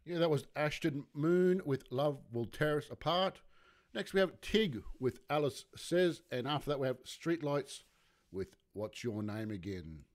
Yeah, that was Ashton Moon with Love Will Tear Us Apart. Next we have Tig with Alice Says, and after that we have Streetlights with What's Your Name Again.